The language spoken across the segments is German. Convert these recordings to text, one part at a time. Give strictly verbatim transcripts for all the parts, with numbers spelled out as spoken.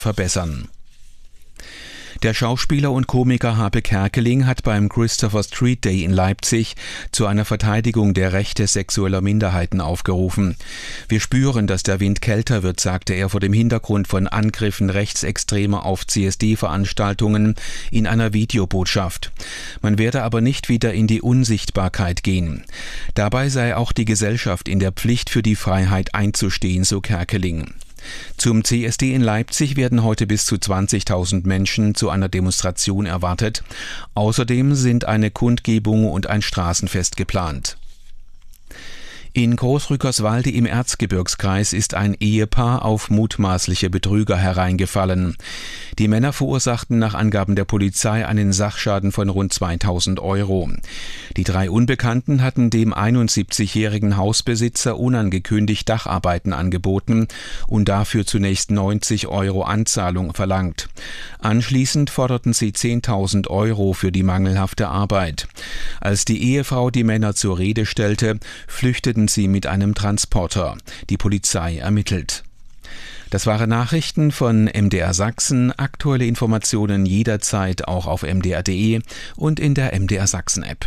verbessern. Der Schauspieler und Komiker Harpe Kerkeling hat beim Christopher Street Day in Leipzig zu einer Verteidigung der Rechte sexueller Minderheiten aufgerufen. Wir spüren, dass der Wind kälter wird, sagte er vor dem Hintergrund von Angriffen Rechtsextremer auf C S D-Veranstaltungen in einer Videobotschaft. Man werde aber nicht wieder in die Unsichtbarkeit gehen. Dabei sei auch die Gesellschaft in der Pflicht, für die Freiheit einzustehen, so Kerkeling. Zum C S D in Leipzig werden heute bis zu zwanzigtausend Menschen zu einer Demonstration erwartet. Außerdem sind eine Kundgebung und ein Straßenfest geplant. In Großrückerswalde im Erzgebirgskreis ist ein Ehepaar auf mutmaßliche Betrüger hereingefallen. Die Männer verursachten nach Angaben der Polizei einen Sachschaden von rund zweitausend Euro. Die drei Unbekannten hatten dem einundsiebzigjährigen Hausbesitzer unangekündigt Dacharbeiten angeboten und dafür zunächst neunzig Euro Anzahlung verlangt. Anschließend forderten sie zehntausend Euro für die mangelhafte Arbeit. Als die Ehefrau die Männer zur Rede stellte, flüchteten sie mit einem Transporter. Die Polizei ermittelt. Das waren Nachrichten von M D R Sachsen. Aktuelle Informationen jederzeit auch auf m d r punkt d e und in der M D R Sachsen App.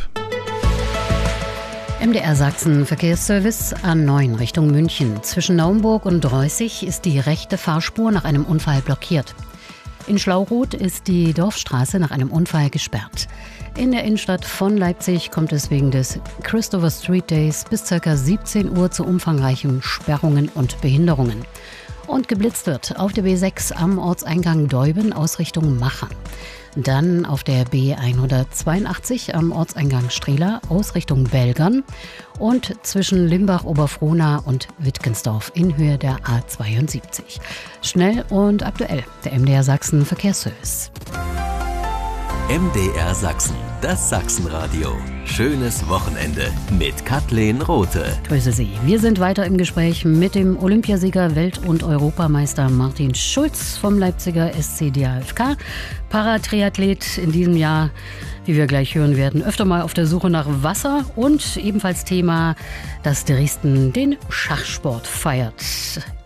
M D R Sachsen Verkehrsservice A neun Richtung München. Zwischen Naumburg und Dreußig ist die rechte Fahrspur nach einem Unfall blockiert. In Schlauroth ist die Dorfstraße nach einem Unfall gesperrt. In der Innenstadt von Leipzig kommt es wegen des Christopher Street Days bis ca. siebzehn Uhr zu umfangreichen Sperrungen und Behinderungen. Und geblitzt wird auf der B sechs am Ortseingang Deuben aus Richtung Machern. Dann auf der B hundertzweiundachtzig am Ortseingang Strehla aus Richtung Belgern und zwischen Limbach-Oberfrohna und Wittgensdorf in Höhe der A zweiundsiebzig. Schnell und aktuell, der M D R Sachsen Verkehrsservice. M D R Sachsen, das Sachsenradio. Schönes Wochenende mit Kathleen Rothe. Grüße Sie. Wir sind weiter im Gespräch mit dem Olympiasieger, Welt- und Europameister Martin Schulz vom Leipziger S C D A F K. Paratriathlet in diesem Jahr, wie wir gleich hören werden, öfter mal auf der Suche nach Wasser und ebenfalls Thema, dass Dresden den Schachsport feiert.